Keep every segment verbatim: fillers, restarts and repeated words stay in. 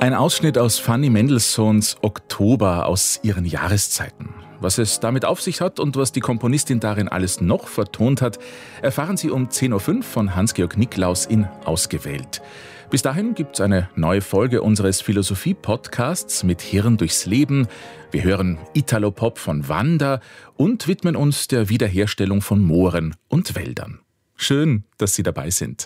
Ein Ausschnitt aus Fanny Mendelssohns Oktober aus ihren Jahreszeiten. Was es damit auf sich hat und was die Komponistin darin alles noch vertont hat, erfahren Sie um zehn Uhr fünf von Hans-Georg Niklaus in Ausgewählt. Bis dahin gibt es eine neue Folge unseres Philosophie-Podcasts mit Hirn durchs Leben. Wir hören Italo-Pop von Wanda und widmen uns der Wiederherstellung von Mooren und Wäldern. Schön, dass Sie dabei sind.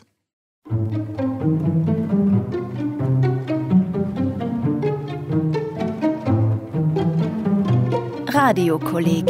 Radiokolleg.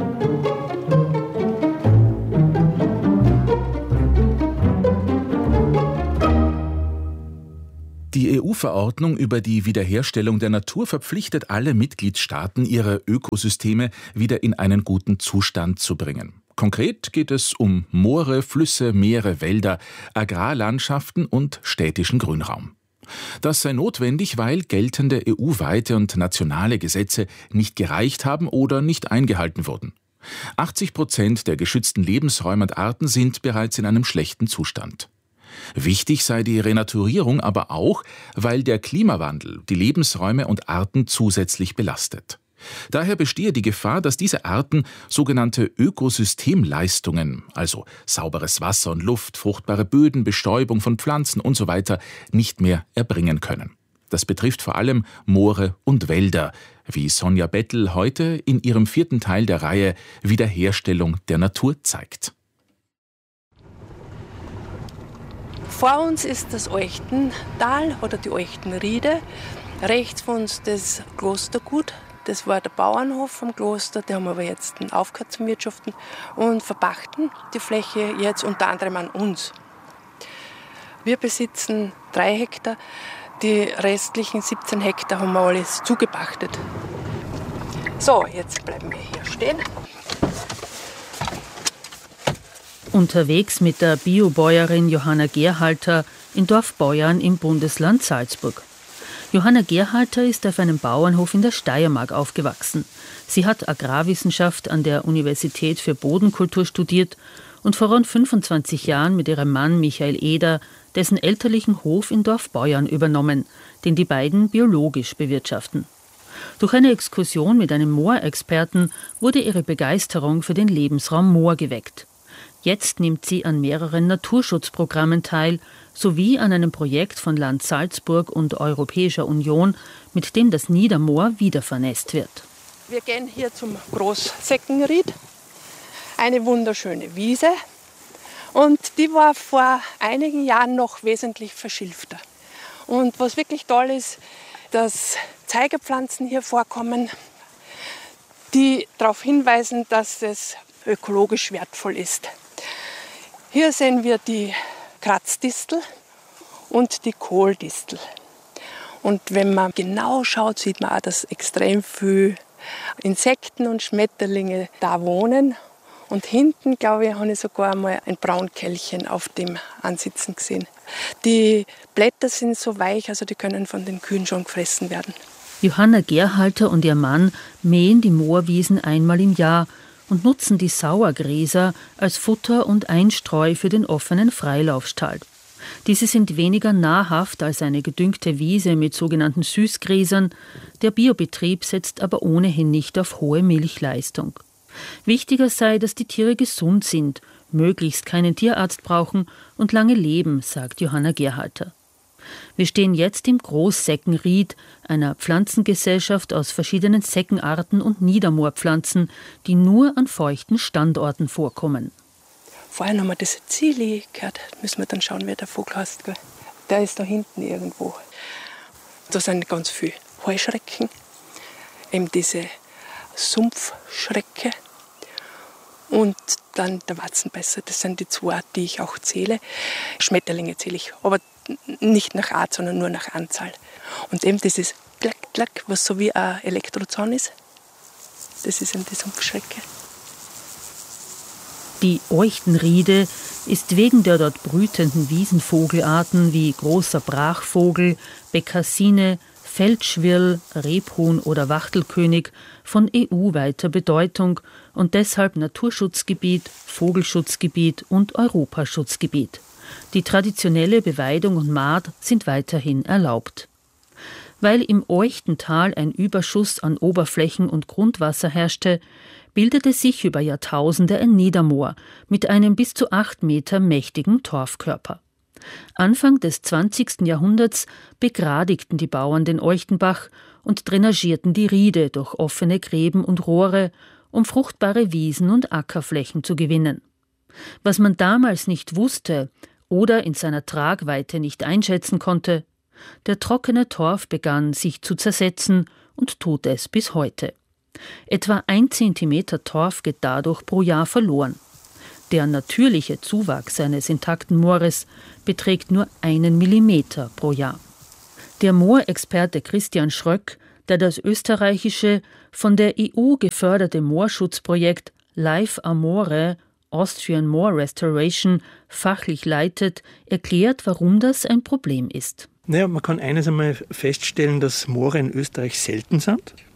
Die E U-Verordnung über die Wiederherstellung der Natur verpflichtet alle Mitgliedstaaten, ihre Ökosysteme wieder in einen guten Zustand zu bringen. Konkret geht es um Moore, Flüsse, Meere, Wälder, Agrarlandschaften und städtischen Grünraum. Das sei notwendig, weil geltende E U-weite und nationale Gesetze nicht gereicht haben oder nicht eingehalten wurden. achtzig Prozent der geschützten Lebensräume und Arten sind bereits in einem schlechten Zustand. Wichtig sei die Renaturierung aber auch, weil der Klimawandel die Lebensräume und Arten zusätzlich belastet. Daher bestehe die Gefahr, dass diese Arten sogenannte Ökosystemleistungen, also sauberes Wasser und Luft, fruchtbare Böden, Bestäubung von Pflanzen usw. nicht mehr erbringen können. Das betrifft vor allem Moore und Wälder, wie Sonja Bettel heute in ihrem vierten Teil der Reihe Wiederherstellung der Natur zeigt. Vor uns ist das Euchtental oder die Euchtenriede, rechts von uns das Klostergut. Das war der Bauernhof vom Kloster, den haben wir aber jetzt aufgehört zum Wirtschaften und verpachten die Fläche jetzt unter anderem an uns. Wir besitzen drei Hektar, die restlichen siebzehn Hektar haben wir alles zugepachtet. So, jetzt bleiben wir hier stehen. Unterwegs mit der Biobäuerin Johanna Gerhalter in Dorf Beuern im Bundesland Salzburg. Johanna Gerhalter ist auf einem Bauernhof in der Steiermark aufgewachsen. Sie hat Agrarwissenschaft an der Universität für Bodenkultur studiert und vor rund fünfundzwanzig Jahren mit ihrem Mann Michael Eder dessen elterlichen Hof in Dorf Beuern übernommen, den die beiden biologisch bewirtschaften. Durch eine Exkursion mit einem Moorexperten wurde ihre Begeisterung für den Lebensraum Moor geweckt. Jetzt nimmt sie an mehreren Naturschutzprogrammen teil, sowie an einem Projekt von Land Salzburg und Europäischer Union, mit dem das Niedermoor wiedervernässt wird. Wir gehen hier zum Großseckenried, eine wunderschöne Wiese. Und die war vor einigen Jahren noch wesentlich verschilfter. Und was wirklich toll ist, dass Zeigerpflanzen hier vorkommen, die darauf hinweisen, dass es ökologisch wertvoll ist. Hier sehen wir die Kratzdistel und die Kohldistel. Und wenn man genau schaut, sieht man auch, dass extrem viele Insekten und Schmetterlinge da wohnen. Und hinten, glaube ich, habe ich sogar einmal ein Braunkehlchen auf dem Ansitzen gesehen. Die Blätter sind so weich, also die können von den Kühen schon gefressen werden. Johanna Gerhalter und ihr Mann mähen die Moorwiesen einmal im Jahr und nutzen die Sauergräser als Futter und Einstreu für den offenen Freilaufstall. Diese sind weniger nahrhaft als eine gedüngte Wiese mit sogenannten Süßgräsern. Der Biobetrieb setzt aber ohnehin nicht auf hohe Milchleistung. Wichtiger sei, dass die Tiere gesund sind, möglichst keinen Tierarzt brauchen und lange leben, sagt Johanna Gerhalter. Wir stehen jetzt im Großseckenried, einer Pflanzengesellschaft aus verschiedenen Seckenarten und Niedermoorpflanzen, die nur an feuchten Standorten vorkommen. Vorher haben wir das Zili gehört. Müssen wir dann schauen, wer der Vogel heißt. Der ist da hinten irgendwo. Da sind ganz viele Heuschrecken, eben diese Sumpfschrecke und dann der Watzenbeißer. Das sind die zwei, die ich auch zähle. Schmetterlinge zähle ich, aber nicht nach Art, sondern nur nach Anzahl. Und eben dieses Klack, Klack, was so wie ein Elektrozaun ist, das ist eben die Sumpfschrecke. Die Euchtenriede ist wegen der dort brütenden Wiesenvogelarten wie großer Brachvogel, Bekassine, Feldschwirl, Rebhuhn oder Wachtelkönig von E U-weiter Bedeutung und deshalb Naturschutzgebiet, Vogelschutzgebiet und Europaschutzgebiet. Die traditionelle Beweidung und Mahd sind weiterhin erlaubt. Weil im Euchtental ein Überschuss an Oberflächen- und Grundwasser herrschte, bildete sich über Jahrtausende ein Niedermoor mit einem bis zu acht Meter mächtigen Torfkörper. Anfang des zwanzigsten Jahrhunderts begradigten die Bauern den Euchtenbach und drainagierten die Riede durch offene Gräben und Rohre, um fruchtbare Wiesen und Ackerflächen zu gewinnen. Was man damals nicht wusste oder in seiner Tragweite nicht einschätzen konnte: Der trockene Torf begann sich zu zersetzen und tut es bis heute. Etwa ein Zentimeter Torf geht dadurch pro Jahr verloren. Der natürliche Zuwachs eines intakten Moores beträgt nur einen Millimeter pro Jahr. Der Moorexperte Christian Schröck, der das österreichische, von der E U geförderte Moorschutzprojekt Life Amore Austrian Moor Restoration fachlich leitet, erklärt, warum das ein Problem ist. Naja, man kann eines einmal feststellen, dass Moore in Österreich selten sind.